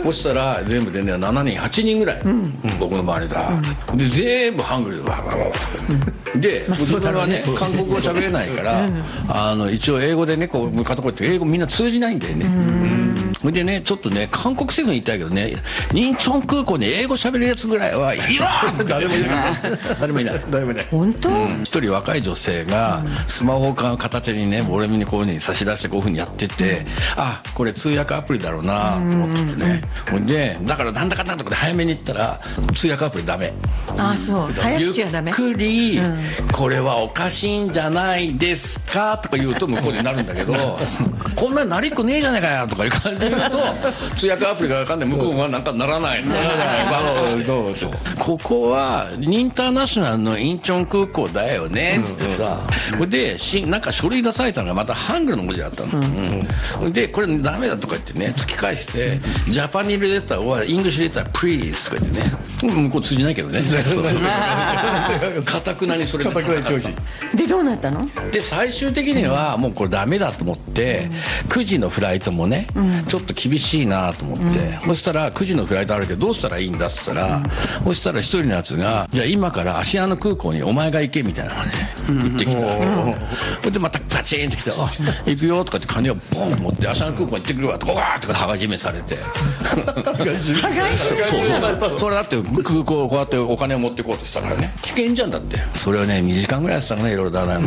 そしたら全部でね7人8人ぐらい、僕の周りだ、で全部ハングルでわわわわで自分はね韓国語喋れないから一応英語でねこう片言って英語みんな通じないんだよね。それでねちょっとね韓国政府に言いたいけどね、仁川空港に英語喋るやつぐらいはいろって誰もいない誰もいない。 本当？ 一人若い女性がスマホを片手にね俺にこういうふうに差し出してこういうふうにやってて、あこれ通訳アプリだろうなと思っててね、ほんでだからなんだかんだとかで早めに言ったら通訳アプリダメ。 あそう早口はダメ。 ゆっくりこれはおかしいんじゃないですかとか言うと向こうになるんだけどこんなになりっこねえじゃないかよとかいう感じで言うと通訳アプリが分かんない向こうがなんかならないここはインターナショナルのインチョン空港だよねっつってさ、でなんか書類出されたのがまたハングルの文字だったの、でこれダメだとか言ってね突き返してジャパニーズレターはイングリッシュレタープリーズとか言ってね、向こう通じないけどねかたくなにそれででどうなったの？ で最終的にはもうこれダメだと思って9時のフライトもねちょっと厳しいなと思って、そしたら9時のフライトあるけどどうしたらいいんだっつったら、そしたら一人のやつがじゃあ今から芦屋の空港にお前が行けみたいなのね言ってきた。それでまたパチンってきてあ行くよとかって金をボンと持って芦屋の空港に行ってくるわとかわーとか羽交い締めされてそれだって空港こうやってお金を持っていこうとしたらね危険じゃんだって。それをね2時間ぐらいやってたかね、いろいろだな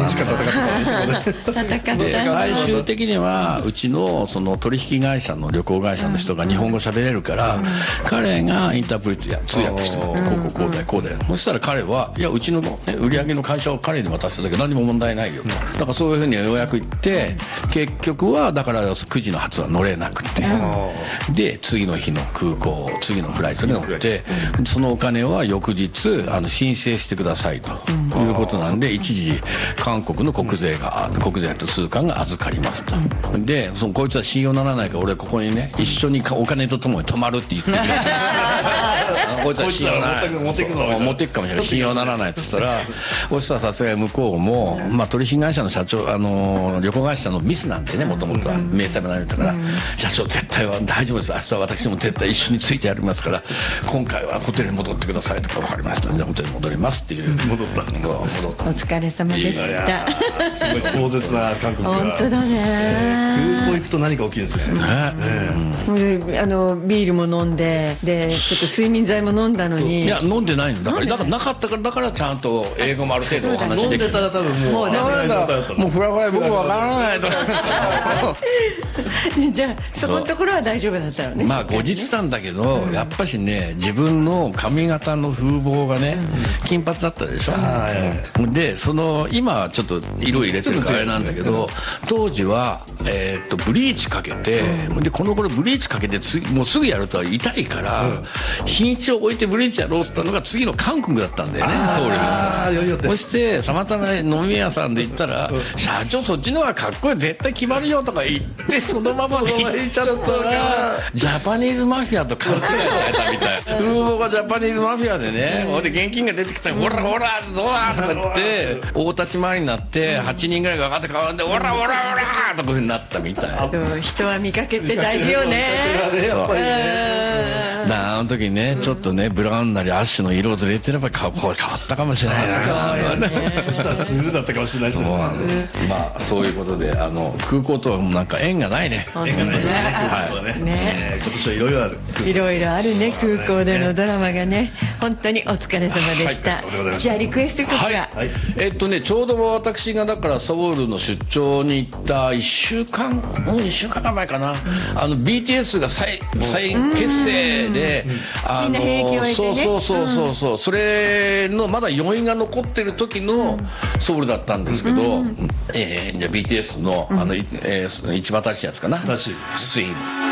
で最終的にはうちのその取引会社の旅行会社の人が日本語喋れるから彼がインタープリで通訳してこうだよ。そしたら彼はいやうちの売り上げの会社を彼に渡しただけ何も問題ないよと、だからそういうふうにようやく言って結局はだから9時の発は乗れなくて、で次の日の空港次のフライトに乗ってそのお金は翌日申請してくださいということなんで一時韓国の国税と通関が預かりますと。でこいつは信用ならないから俺ここにね一緒にお金とともに泊まるって言ってくれこいつは信用ならない持っていくかもしれない信用ならないって言ったらそしたらさすがに向こうも、取引会社の社長旅行会社のミスなんでねもともとは明細もなれたから社長絶対は大丈夫です明日は私も絶対一緒についてやりますから今回はホテルに戻ってくださいとか分かりましたじゃあホテルに戻りますっていうお疲れ様でした。 すごい壮絶な韓国が本当だね。 空港行くと何か起きるんですね。 ビールも飲んでちょっと睡眠剤も飲んだのにいや飲んでないんだからなかったからだからちゃんと英語もある程度お話飲んできてでたら多分もうもうフラフラ僕わからないとかじゃあそこのところは大丈夫だったのね。 後日談だけどやっぱしね自分の髪型の風貌がね金髪だったでしょ。で今はちょっと色入れてるからあれなんだけど当時はブリーチかけてでこの頃ブリーチかけてもうすぐやると痛いから日にちを置いてブリーチやろうって言ったのが次の韓国だったんだよねソウルに。そしてたまたま飲み屋さんで行ったら社長そっちの方がかっこいい絶対決まるよとか言ってそのままで行っちゃったらジャパニーズマフィアと勘違いされたみたい。風貌がジャパニーズマフィアでねほんで現金が出てきたらほらほらどうだとか言って大立ち回りになって8人ぐらいが上がって変わんでほらほらほらとかいうになったみたい。 人は見かけって大事よね。 あの時ねちょっとねブラウンなりアッシュの色をずれてれば変わったかもしれないな。 そしたらスルーだったかもしれないですね。 そういうことで空港とはなんか縁がないね。 縁がないですね。今年はいろいろある。 いろいろあるね空港でのドラマがね。本当にお疲れ様でした。じゃあリクエスト曲がちょうど私がだからソウルの出張に行った1週間前かなBTS が再結成でみんな兵役を終えてねそうそれのまだ余韻が残ってる時のソウルだったんですけどじゃあ BTS の一番新しいやつかなスイング